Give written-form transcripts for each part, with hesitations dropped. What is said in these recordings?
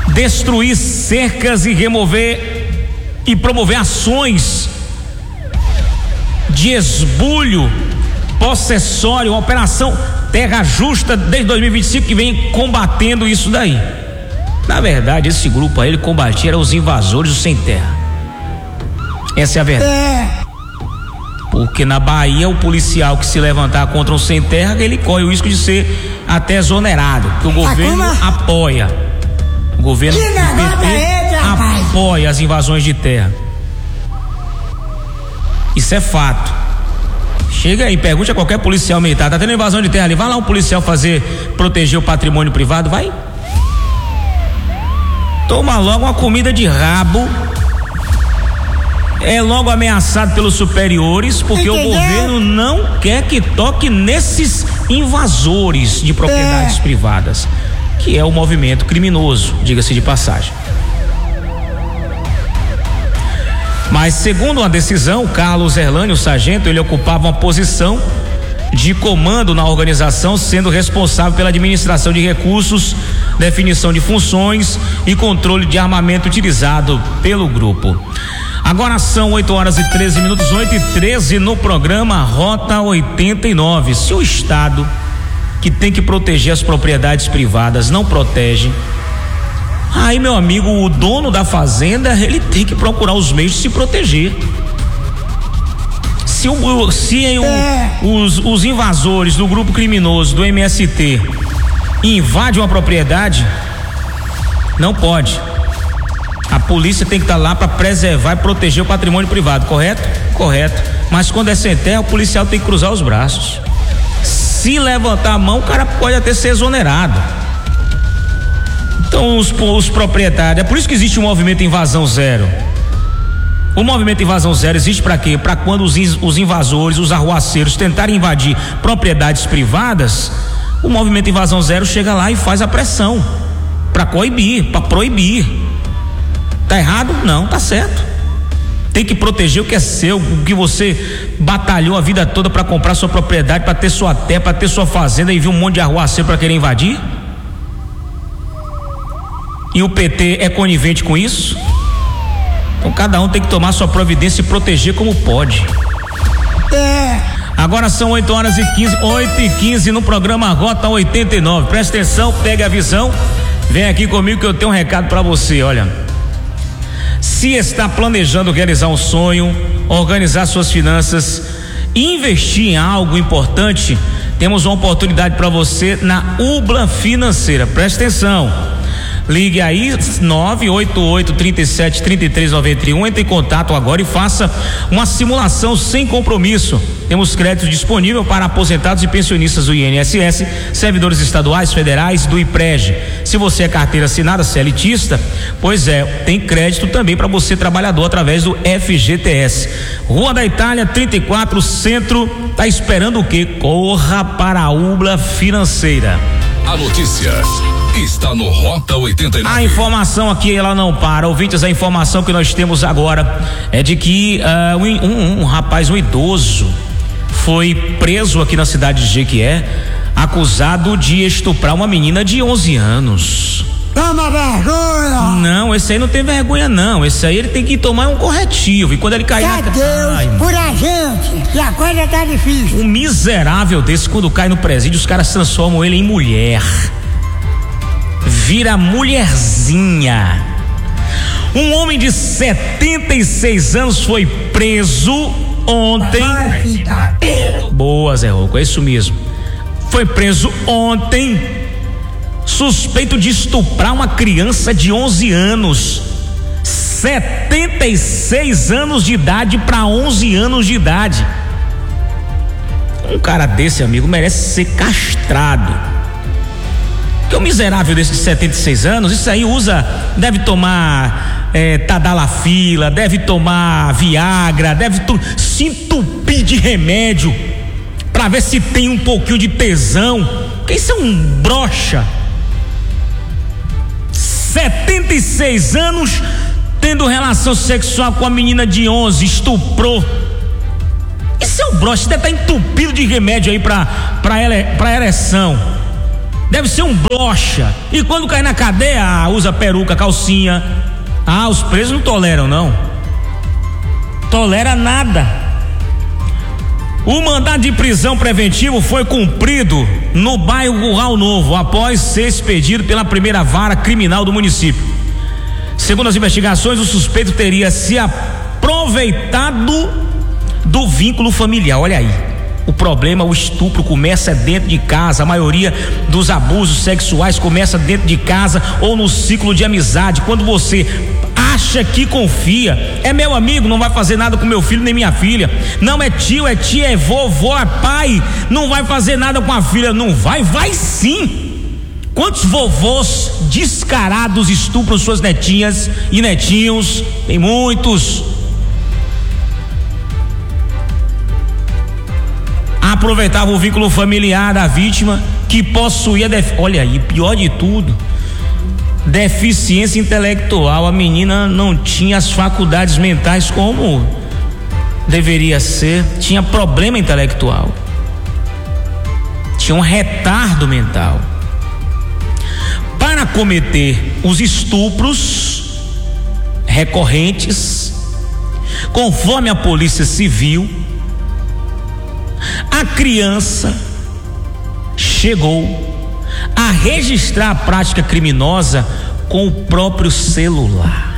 destruir cercas e remover e promover ações de esbulho possessório, Operação Terra Justa desde 2025 que vem combatendo isso daí. Na verdade, esse grupo aí, ele combatia os invasores do sem terra. Essa é a verdade. Porque na Bahia, o policial que se levantar contra um sem terra, ele corre o risco de ser até exonerado, porque o governo apoia. O governo do PT apoia as invasões de terra. Isso é fato. Chega aí, pergunte a qualquer policial militar: tá tendo invasão de terra ali? Vai lá um policial proteger o patrimônio privado, vai. Toma logo uma comida de rabo. É logo ameaçado pelos superiores, porque o governo não quer que toque nesses invasores de propriedades privadas, que é o movimento criminoso, diga-se de passagem. Mas segundo uma decisão, Carlos Erlânio, o sargento, ele ocupava uma posição de comando na organização, sendo responsável pela administração de recursos, definição de funções e controle de armamento utilizado pelo grupo. Agora são 8h13, 8h13 no programa Rota 89. Se o Estado, que tem que proteger as propriedades privadas, não protege, aí, meu amigo, o dono da fazenda, ele tem que procurar os meios de se proteger. Se os invasores do grupo criminoso do MST invadem uma propriedade, não pode. A polícia tem que estar lá para preservar e proteger o patrimônio privado, correto? Correto. Mas quando é sem terra, o policial tem que cruzar os braços. Se levantar a mão, o cara pode até ser exonerado. Então os proprietários, é por isso que existe o movimento Invasão Zero. O movimento Invasão Zero existe para quê? Para quando os invasores, os arruaceiros tentarem invadir propriedades privadas, o movimento Invasão Zero chega lá e faz a pressão para coibir, para proibir. Tá errado? Não, tá certo. Tem que proteger o que é seu, o que você batalhou a vida toda para comprar sua propriedade, para ter sua terra, para ter sua fazenda, e vir um monte de arruaceiro para querer invadir? E o PT é conivente com isso? Então cada um tem que tomar sua providência e proteger como pode. Agora são 8h15 no programa Rota 89. Presta atenção, pega a visão, vem aqui comigo que eu tenho um recado para você. Olha, se está planejando realizar um sonho, organizar suas finanças, investir em algo importante, temos uma oportunidade para você na Ubla Financeira. Presta atenção. Ligue aí 988-37-3391, entre em contato agora e faça uma simulação sem compromisso. Temos créditos disponíveis para aposentados e pensionistas do INSS, servidores estaduais, federais, do IPREG. Se você é carteira assinada, CLTista, pois é, tem crédito também para você trabalhador através do FGTS. Rua da Itália, 34, Centro. Tá esperando o quê? Corra para a Ubla Financeira. A notícia está no Rota 89. A informação aqui, ela não para. Ouvintes, a informação que nós temos agora é de que um rapaz, um idoso, foi preso aqui na cidade de Jequié, acusado de estuprar uma menina de 11 anos. Toma vergonha! Não, esse aí não tem vergonha não. Esse aí ele tem que tomar um corretivo. E quando ele cair Deus, por a gente, que a coisa tá difícil. Um miserável desse, quando cai no presídio, os caras transformam ele em mulher. Vira mulherzinha. Um homem de 76 anos foi preso ontem. Boa, Zé Roco, é isso mesmo. Foi preso ontem, suspeito de estuprar uma criança de 11 anos. 76 anos de idade para 11 anos de idade. Um cara desse, amigo, merece ser castrado. Que o miserável desse de 76 anos, isso aí deve tomar tadalafila, deve tomar viagra, deve se entupir de remédio pra ver se tem um pouquinho de tesão, porque isso é um broxa. 76 anos tendo relação sexual com a menina de 11, estuprou. Isso é um broxa, deve estar entupido de remédio aí pra ereção. Deve ser um broxa. E quando cai na cadeia, usa peruca, calcinha. Os presos não toleram, não. Tolera nada. O mandado de prisão preventivo foi cumprido no bairro Curral Novo, após ser expedido pela primeira vara criminal do município. Segundo as investigações, o suspeito teria se aproveitado do vínculo familiar. Olha aí, o problema, o estupro começa dentro de casa. A maioria dos abusos sexuais começa dentro de casa ou no ciclo de amizade. Quando você acha que confia, é meu amigo, não vai fazer nada com meu filho nem minha filha. Não, é tio, é tia, é vovô, é pai, não vai fazer nada com a filha. Não vai? Vai sim. Quantos vovôs descarados estupram suas netinhas e netinhos? Tem muitos. Aproveitava o vínculo familiar da vítima, que possuía olha aí, pior de tudo, deficiência intelectual. A menina não tinha as faculdades mentais como deveria ser, tinha problema intelectual, tinha um retardo mental. Para cometer os estupros recorrentes, conforme a Polícia Civil, a criança chegou a registrar a prática criminosa com o próprio celular.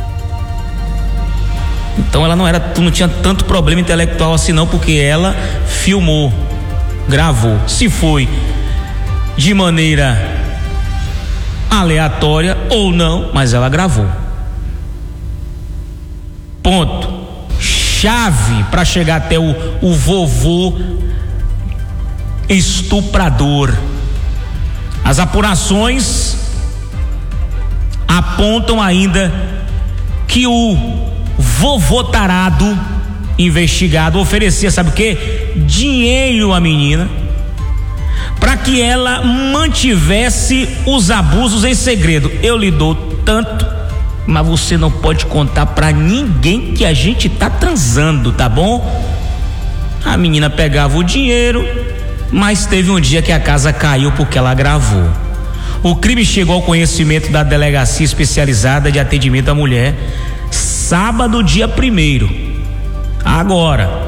Então ela não tinha tanto problema intelectual assim não, porque ela filmou, gravou. Se foi de maneira aleatória ou não, mas ela gravou. Ponto. Chave para chegar até o vovô estuprador. As apurações apontam ainda que o vovô tarado investigado oferecia, sabe o quê? Dinheiro à menina para que ela mantivesse os abusos em segredo. Eu lhe dou tanto, mas você não pode contar pra ninguém que a gente tá transando, tá bom? A menina pegava o dinheiro, mas teve um dia que a casa caiu porque ela gravou. O crime chegou ao conhecimento da Delegacia Especializada de Atendimento à Mulher sábado, dia 1º. Agora,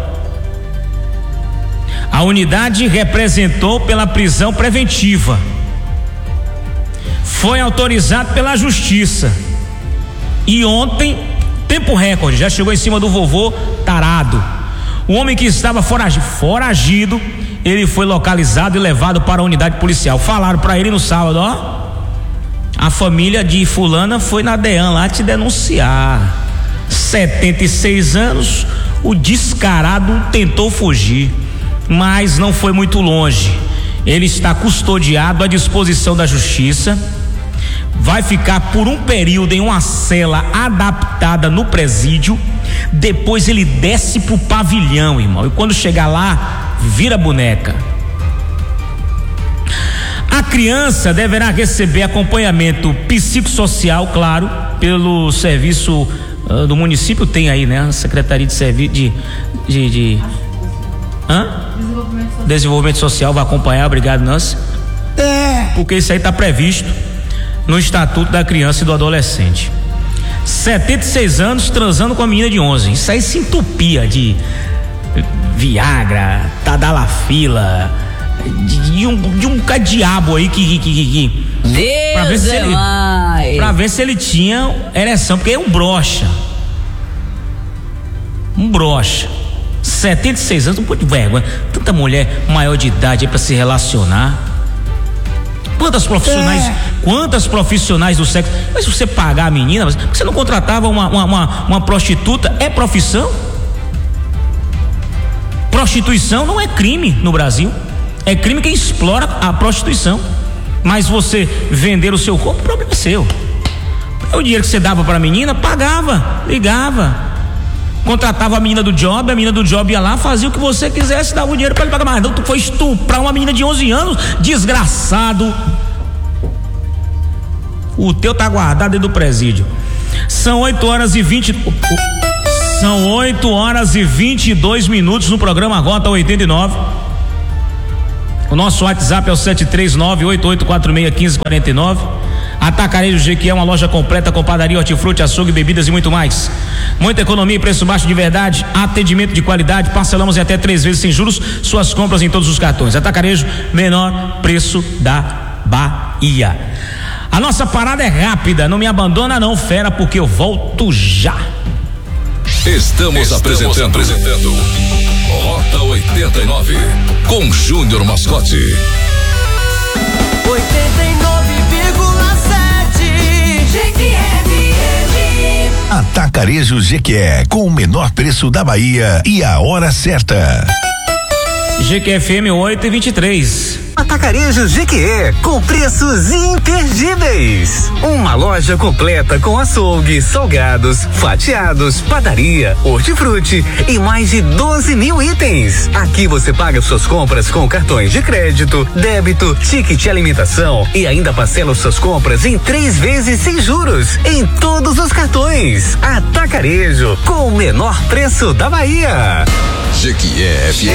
a unidade representou pela prisão preventiva. Foi autorizado pela Justiça. E ontem, tempo recorde, já chegou em cima do vovô tarado. O homem que estava foragido, ele foi localizado e levado para a unidade policial. Falaram para ele no sábado, a família de fulana foi na DEAN lá te denunciar. 76 anos, o descarado tentou fugir, mas não foi muito longe. Ele está custodiado à disposição da Justiça. Vai ficar por um período em uma cela adaptada no presídio. Depois ele desce pro pavilhão, irmão, e quando chegar lá, vira boneca. A criança deverá receber acompanhamento psicossocial, claro, pelo serviço do município. Tem aí, né? A Secretaria de Serviço Desenvolvimento Social vai acompanhar. Obrigado, Nancy. Porque isso aí tá previsto no Estatuto da Criança e do Adolescente. 76 anos transando com a menina de 11. Isso aí se entupia de Viagra, Tadalafila, de um bocado de diabo aí que pra ver se ele tinha ereção, porque é um broxa. 76 anos, um pouco de vergonha. Tanta mulher maior de idade aí pra se relacionar. Quantas profissionais do sexo. Mas se você pagar a menina, você não contratava uma prostituta? É profissão? Prostituição não é crime no Brasil. É crime quem explora a prostituição. Mas você vender o seu corpo, o problema é seu. O dinheiro que você dava para a menina, pagava, ligava, contratava a menina do job ia lá, fazia o que você quisesse, dava o dinheiro para ele pagar. Mas não, tu foi estuprar uma menina de 11 anos, desgraçado. O teu tá guardado dentro do presídio. São 8 horas e 22 minutos no programa Rota 89. O nosso WhatsApp é o 739-8846-1549. Atacarejo Jequié, uma loja completa com padaria, hortifruti, açougue, bebidas e muito mais. Muita economia e preço baixo de verdade, atendimento de qualidade, parcelamos em até 3 vezes sem juros, suas compras em todos os cartões. Atacarejo, menor preço da Bahia. A nossa parada é rápida, não me abandona não, fera, porque eu volto já. Estamos apresentando Rota 89 com Júnior Mascote. 89,7 GQFM. Atacarejo Jequié, com o menor preço da Bahia e a hora certa. GQFM 8:23. Atacarejo Jequié, com preços imperdíveis. Uma loja completa com açougue, salgados, fatiados, padaria, hortifruti e mais de 12 mil itens. Aqui você paga suas compras com cartões de crédito, débito, ticket alimentação e ainda parcela suas compras em 3 vezes sem juros em todos os cartões. Atacarejo, com o menor preço da Bahia. Jequié FM.